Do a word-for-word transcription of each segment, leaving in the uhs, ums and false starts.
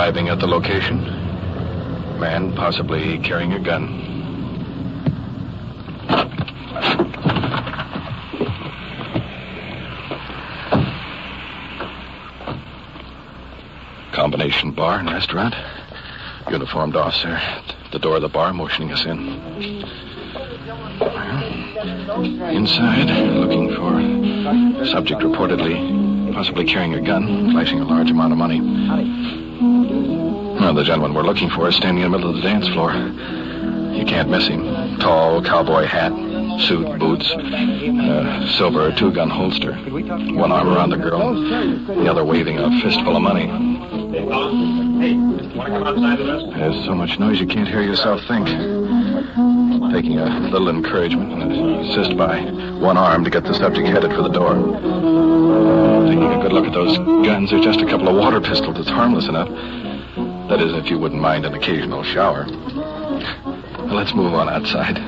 Arriving at the location, man possibly carrying a gun. Combination bar and restaurant. Uniformed officer at the door of the bar motioning us in. Inside, looking for subject reportedly possibly carrying a gun, flashing a large amount of money. Well, the gentleman we're looking for is standing in the middle of the dance floor. You can't miss him. Tall, cowboy hat, suit, boots, uh, silver two-gun holster. One arm around the girl, the other waving a fistful of money. There's so much noise you can't hear yourself think. Taking a little encouragement and assist by one arm to get the subject headed for the door. Taking a good look at those guns, they're just a couple of water pistols. It's harmless enough. That is, if you wouldn't mind an occasional shower. Well, let's move on outside.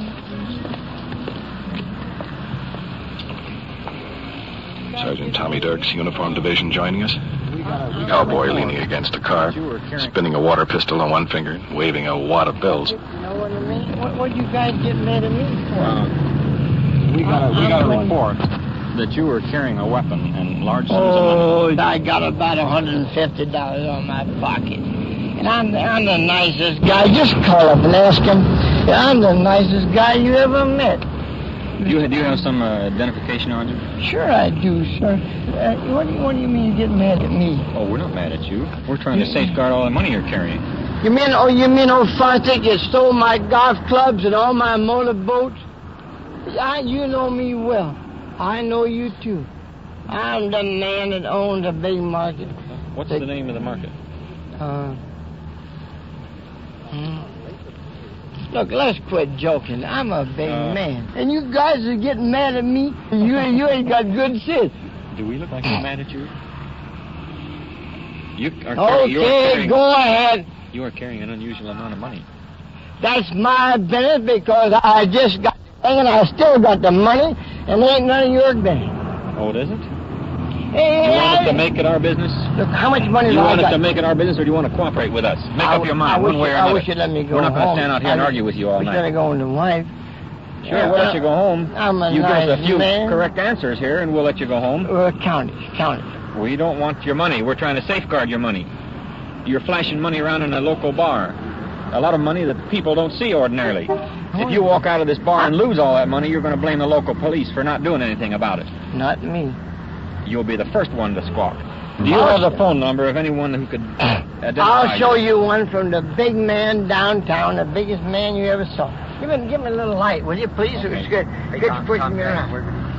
Sergeant Tommy Dirks, Uniform Division, joining us. Cowboy leaning against a car, spinning a water pistol on one finger, waving a wad of bills. You know what I mean? What, what you guys get mad at me for? Uh, we got a, we got a report that you were carrying a weapon and large sums oh, of money. I got about one hundred fifty dollars on my pocket. And I'm the, I'm the nicest guy. Just call up and ask him. I'm the nicest guy you ever met. Do you, do you have some uh, identification on you? Sure I do, sir. Uh, what, do you, what do you mean you get mad at me? Oh, we're not mad at you. We're trying to safeguard all the money you're carrying. You mean, oh, you mean old Fontic, you stole my golf clubs and all my motorboats? I, you know me well. I know you, too. I'm the man that owns a big market. What's the, the name of the market? Uh... Hmm. Look, let's quit joking. I'm a big uh, man. And you guys are getting mad at me. You, you ain't got good sense. Do we look like we're mad at you? You are, okay, you are carrying, go ahead. You are carrying an unusual amount of money. That's my business because I just got the thing and I still got the money and ain't none of your business. Oh, it isn't? Hey, you want I, us to make it our business? Look, how much money do you I got? You want us to make it our business, or do you want to cooperate with us? Make I, up your mind, one way or you, another. I wish you'd let me go We're not going to stand out here I, and argue with you all night. night. We're going to go into wife. Sure, yeah, we'll let you go home. I'm a you nice give us a few man. correct answers here, and we'll let you go home. Well, count it, count it. We don't want your money. We're trying to safeguard your money. You're flashing money around in a local bar. A lot of money that people don't see ordinarily. If you walk out of this bar and lose all that money, you're going to blame the local police for not doing anything about it. Not me. You'll be the first one to squawk. Do you have the phone number of anyone who could identify I'll show you? you one from the big man downtown, the biggest man you ever saw. Give me, give me a little light, will you, please? Okay. It's good. Hey, good pushing me around.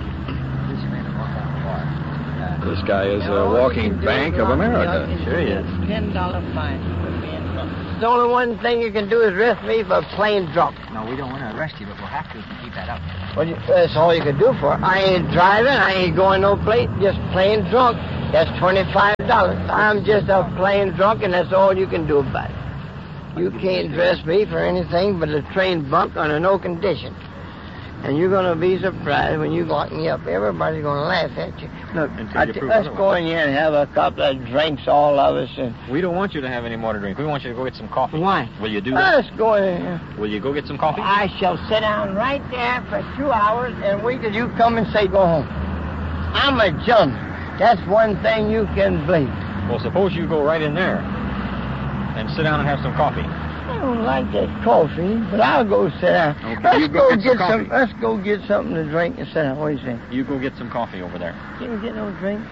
This guy is a walking Bank of America. Sure he is. Ten dollar fine. The only one thing you can do is arrest me for plain drunk. No, we don't want to arrest you, but we'll have to if you keep that up. Well, you, that's all you can do for it. I ain't driving. I ain't going no place. Just plain drunk. That's twenty-five dollars. I'm just a plain drunk, and that's all you can do about it. You can't dress me for anything but a train bunk under no condition. And you're going to be surprised when you lock me up. Everybody's going to laugh at you. Look, I t- let's go in here and have a couple of drinks, all of us. And we don't want you to have any more to drink. We want you to go get some coffee. Why? Will you do that? Let's go in here. Will you go get some coffee? I shall sit down right there for two hours and wait till you come and say go home. I'm a gentleman. That's one thing you can believe. Well, suppose you go right in there and sit down and have some coffee. I don't like that coffee, but I'll go sit down. Okay, let's you go, go get, get some, some. Let's go get something to drink and sit down. What do you think? You go get some coffee over there. Can we get no drink?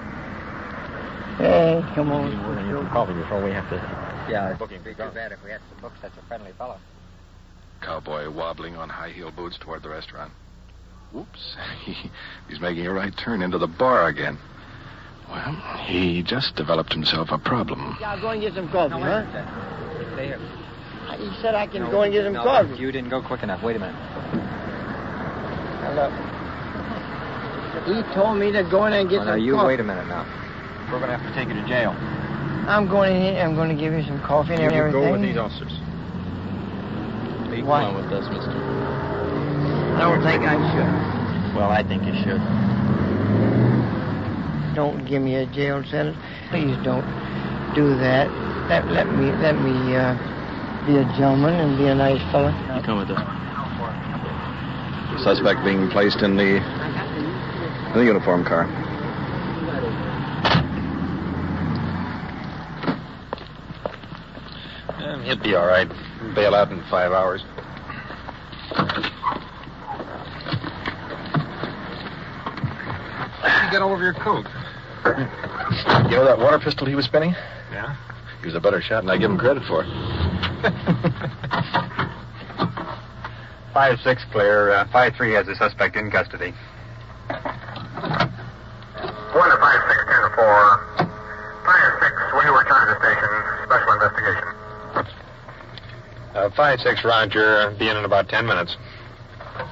Hey, come on. We're going to get some coffee before we have to. Yeah, it's booking. Be too bad if we had to book such a friendly fellow. Cowboy wobbling on high-heel boots toward the restaurant. Whoops. He, he's making a right turn into the bar again. Well, he just developed himself a problem. Yeah, I'll go and get some coffee, no, huh? Stay here. He said I can no, go and get some no, coffee. You didn't go quick enough. Wait a minute. Now, look. He told me to go in and get oh, some now, you coffee. wait a minute now. We're going to have to take you to jail. I'm going in here. I'm going to give you some coffee and you everything. You go with these officers. Be Why? on with us, mister. I don't think I should. Well, I think you should. Don't give me a jail sentence. Please don't do that. let, let me, let me uh, be a gentleman and be a nice fellow. You come with us. Suspect being placed in the, in the uniform car. Um, he'll be all right. Bail out in five hours. How did you get all over your coat? You know that water pistol he was spinning? Yeah? He was a better shot than I give him credit for. five six clear. Uh, five three has the suspect in custody. One to five six ten to four. Five six, when you return to the station, special investigation. Uh, five six, Roger. Be in in about ten minutes.